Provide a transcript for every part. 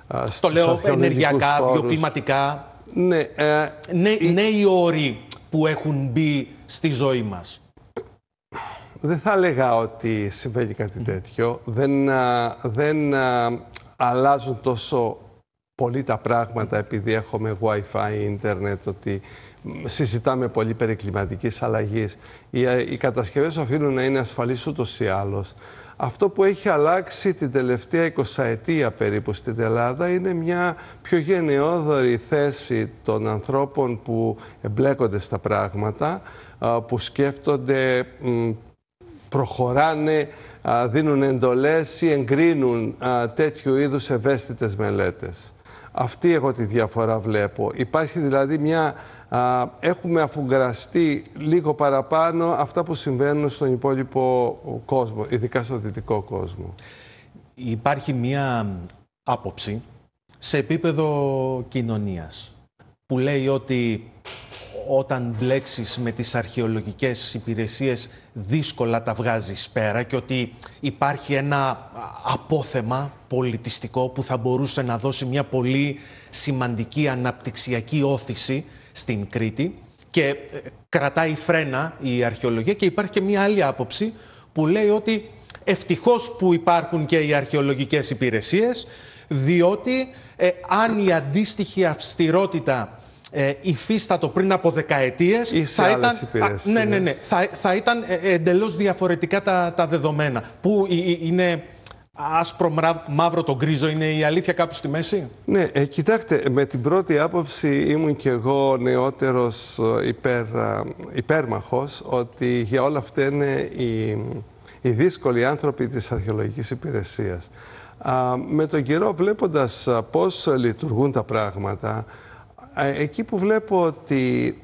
Το λέω ενεργειακά, βιοκλιματικά. Ναι, νέοι όροι που έχουν μπει στη ζωή μας. Δεν θα έλεγα ότι συμβαίνει κάτι τέτοιο. Δεν αλλάζουν τόσο πολύ τα πράγματα επειδή έχουμε Wi-Fi, ίντερνετ, ότι συζητάμε πολύ περί κλιματικής αλλαγής. Οι κατασκευές οφείλουν να είναι ασφαλείς ούτως ή άλλως. Αυτό που έχει αλλάξει την τελευταία 20ετία περίπου στην Ελλάδα είναι μια πιο γενναιόδορη θέση των ανθρώπων που εμπλέκονται στα πράγματα, που σκέφτονται, προχωράνε, δίνουν εντολές ή εγκρίνουν τέτοιου είδους ευαίσθητες μελέτες. Αυτή εγώ τη διαφορά βλέπω. Υπάρχει δηλαδή έχουμε αφουγκραστεί λίγο παραπάνω αυτά που συμβαίνουν στον υπόλοιπο κόσμο, ειδικά στον δυτικό κόσμο. Υπάρχει μία άποψη σε επίπεδο κοινωνίας που λέει ότι όταν μπλέξεις με τις αρχαιολογικές υπηρεσίες δύσκολα τα βγάζεις πέρα και ότι υπάρχει ένα απόθεμα πολιτιστικό που θα μπορούσε να δώσει μια πολύ σημαντική αναπτυξιακή όθηση στην Κρήτη και κρατάει φρένα η αρχαιολογία. Και υπάρχει και μια άλλη άποψη που λέει ότι ευτυχώς που υπάρχουν και οι αρχαιολογικές υπηρεσίες, διότι αν η αντίστοιχη αυστηρότητα υφίστατο πριν από δεκαετίες, θα ήταν εντελώς διαφορετικά τα δεδομένα. Που είναι άσπρο μαύρο το γκρίζο, είναι η αλήθεια κάπου στη μέση? Ναι, κοιτάξτε, με την πρώτη άποψη ήμουν και εγώ νεότερος υπέρμαχος ότι για όλα αυτά είναι οι δύσκολοι άνθρωποι της αρχαιολογικής υπηρεσίας. Με τον καιρό, βλέποντας πώς λειτουργούν τα πράγματα, εκεί που βλέπω ότι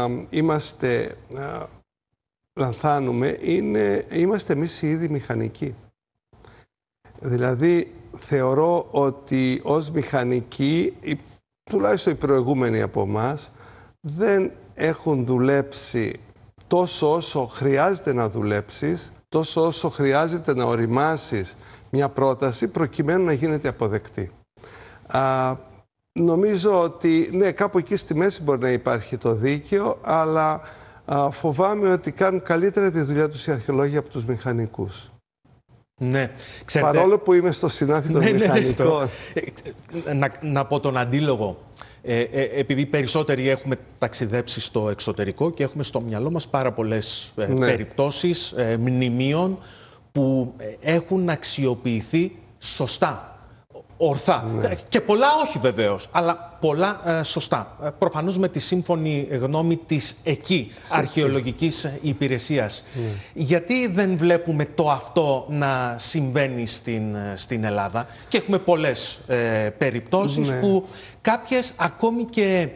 λανθάνουμε, είμαστε εμείς οι ίδιοι μηχανικοί. Δηλαδή, θεωρώ ότι ως μηχανικοί, τουλάχιστον οι προηγούμενοι από εμάς, δεν έχουν δουλέψει τόσο όσο χρειάζεται να δουλέψεις, τόσο όσο χρειάζεται να οριμάσεις μια πρόταση προκειμένου να γίνεται αποδεκτή. Νομίζω ότι, ναι, κάπου εκεί στη μέση μπορεί να υπάρχει το δίκαιο, αλλά φοβάμαι ότι κάνουν καλύτερα τη δουλειά τους οι αρχαιολόγοι από τους μηχανικούς. Ναι, ξέρετε, παρόλο που είμαι στο συνάφι των μηχανικών. Να πω τον αντίλογο. Επειδή περισσότεροι έχουμε ταξιδέψει στο εξωτερικό και έχουμε στο μυαλό μας πάρα πολλές περιπτώσεις μνημείων που έχουν αξιοποιηθεί σωστά. Ορθά. Ναι. Και πολλά όχι βεβαίως, αλλά πολλά σωστά. Προφανώς με τη σύμφωνη γνώμη της εκεί αρχαιολογικής υπηρεσίας. Γιατί δεν βλέπουμε το αυτό να συμβαίνει στην Ελλάδα? Και έχουμε πολλές περιπτώσεις που κάποιες ακόμη και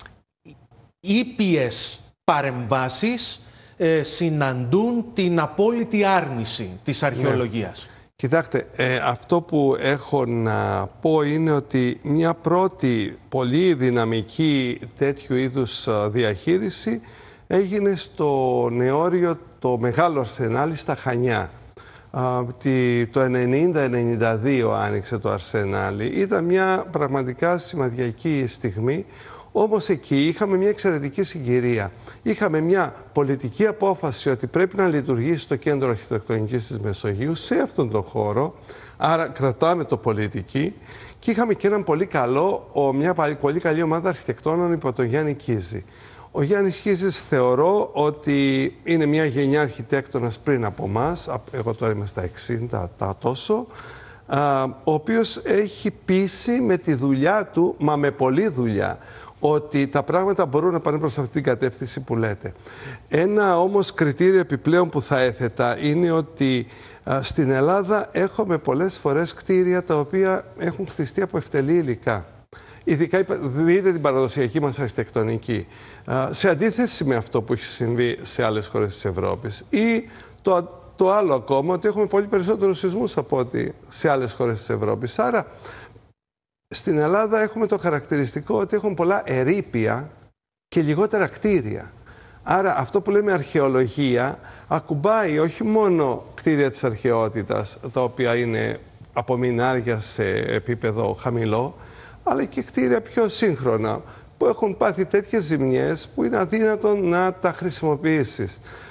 ήπιες παρεμβάσεις συναντούν την απόλυτη άρνηση της αρχαιολογίας. Κοιτάξτε, αυτό που έχω να πω είναι ότι μια πρώτη πολύ δυναμική τέτοιου είδους διαχείριση έγινε στο Νεόριο, το Μεγάλο Αρσενάλι στα Χανιά. Το 90-92 άνοιξε το Αρσενάλι. Ήταν μια πραγματικά σημαντική στιγμή. Όμως εκεί είχαμε μια εξαιρετική συγκυρία. Είχαμε μια πολιτική απόφαση ότι πρέπει να λειτουργήσει το Κέντρο Αρχιτεκτονικής της Μεσογείου σε αυτόν τον χώρο. Άρα κρατάμε το πολιτική. Και είχαμε και μια πολύ καλή ομάδα αρχιτεκτόνων υπό τον Γιάννη Κίζη. Ο Γιάννης Κίζης θεωρώ ότι είναι μια γενιά αρχιτέκτονας πριν από εμάς. Εγώ τώρα είμαι στα 60 τόσο. Ο οποίος έχει πείσει με τη δουλειά του, μα με πολλή δουλειά, ότι τα πράγματα μπορούν να πάνε προς αυτή την κατεύθυνση που λέτε. Ένα όμως κριτήριο επιπλέον που θα έθετα είναι ότι στην Ελλάδα έχουμε πολλές φορές κτίρια τα οποία έχουν χτιστεί από ευτελή υλικά. Ειδικά δείτε την παραδοσιακή μας αρχιτεκτονική. Σε αντίθεση με αυτό που έχει συμβεί σε άλλες χώρες της Ευρώπης. Ή το άλλο ακόμα, ότι έχουμε πολύ περισσότερους σεισμούς από ό,τι σε άλλες χώρες της Ευρώπης. Άρα, στην Ελλάδα έχουμε το χαρακτηριστικό ότι έχουν πολλά ερείπια και λιγότερα κτίρια. Άρα αυτό που λέμε αρχαιολογία ακουμπάει όχι μόνο κτίρια της αρχαιότητας, τα οποία είναι απομεινάρια σε επίπεδο χαμηλό, αλλά και κτίρια πιο σύγχρονα που έχουν πάθει τέτοιες ζημιές που είναι αδύνατον να τα χρησιμοποιήσεις.